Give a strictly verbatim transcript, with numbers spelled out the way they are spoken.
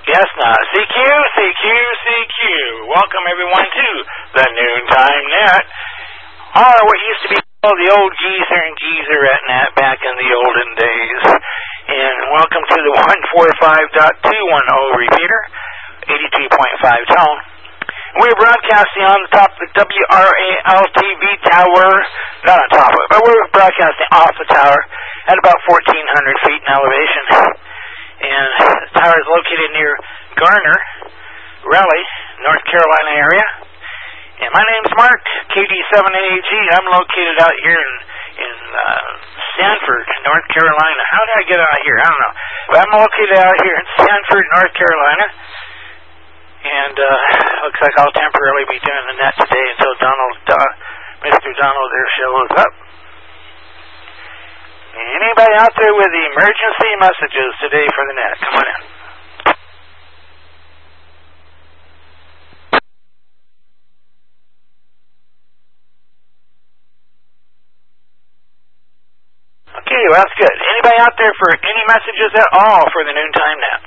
Yes, now, C Q, C Q, C Q. Welcome, everyone, to the Noontime Net, or what used to be called the old Geezer and Geezerette Net back in the olden days. And welcome to the one forty-five point two ten repeater, eighty-two point five tone. We're broadcasting on the top of the W R A L T V tower, not on top of it, but we're broadcasting off the tower at about fourteen hundred feet in elevation. And the tower is located near Garner, Raleigh, North Carolina area. And my name's Mark, K D seven A G. I'm located out here in, in uh, Sanford, North Carolina. How did I get out here? I don't know. But I'm located out here in Sanford, North Carolina. And uh, looks like I'll temporarily be doing the net today until Donald, uh, Mister Donald there shows up. Anybody out there with the emergency messages today for the net? Come on in. Okay, well, that's good. Anybody out there for any messages at all for the Noontime Net?